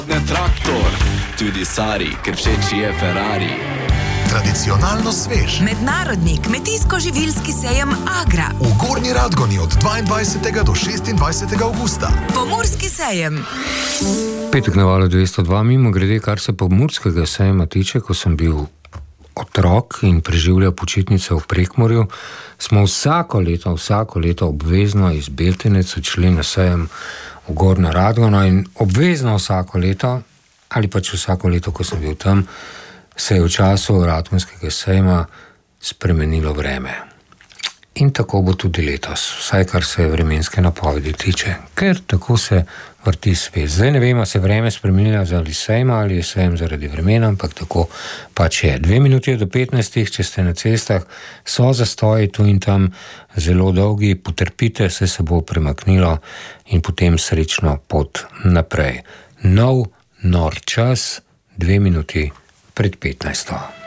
Traktor, tudi Sari, ker všeč je Ferrari. Tradicionalno svež. Mednarodni kmetijsko-živilski sejem Agra. V Gornji Radgoni od 22. do 26. avgusta. Pomurski sejem. Petek na Valu 202, mimo grede, kar se pomurskega sejma tiče, ko sem bil otrok in preživljal počitnice v Prekmurju, smo vsako leto obvezno iz Beltinec odšli na sejem v Gornjo Radgono in obvezno vsako leto, ali pač vsako leto, ko sem bil tam, se je v času Radgonskega sejma spremenilo vreme. In tako bo tudi letos, vsaj kar se vremenske napovedi tiče, ker tako se vrti svet. Zdaj ne vemo, se vreme spremenilo zaradi sejma ali je sejem zaradi vremena, ampak tako pač je. 2 minuti do 15, če ste na cestah, so zastoji tu in tam zelo dolgi, potrpite, se bo premaknilo in potem srečno pot naprej. Nor čas, 2 minuti pred 15.